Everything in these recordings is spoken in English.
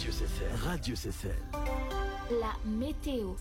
Radio Seychelles. La météo.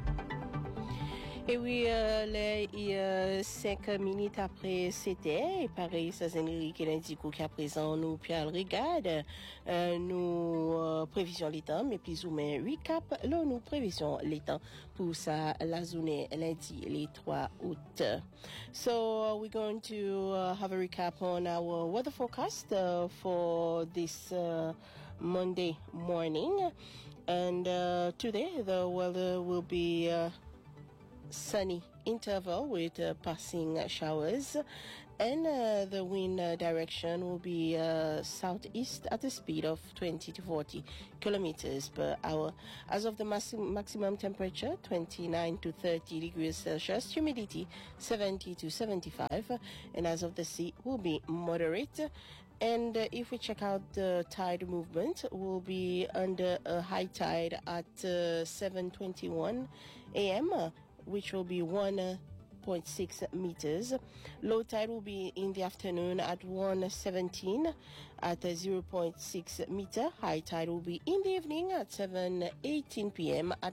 Et oui, les 5 minutes après c'était, et pareil, ça c'est Enrique l'indique qu'à présent nous puis elle regarde nous prévisions les temps, mais plus ou moins recap, là nous prévisions les temps pour ça la journée lundi les 3 août. So we're going to have a recap on our weather forecast for this Monday morning, and today the weather will be sunny interval with passing showers, and the wind direction will be southeast at a speed of 20 to 40 kilometers per hour. As of the maximum temperature, 29 to 30 degrees Celsius, humidity 70 to 75, and as of the sea will be moderate. And if we check out the tide movement, we'll be under a high tide at 7:21 a.m., which will be 1.6 meters. Low tide will be in the afternoon at 1:17 at 0.6 meter. High tide will be in the evening at 7:18 p.m. at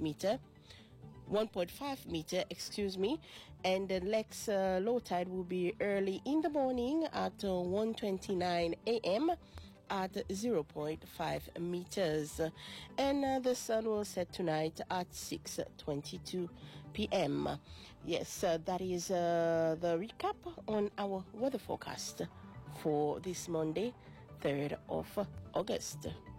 1.5 meter, and the next low tide will be early in the morning at 1:29 a.m. at 0.5 meters, and the sun will set tonight at 6:22 p.m. Yes, that is the recap on our weather forecast for this Monday, 3rd of August.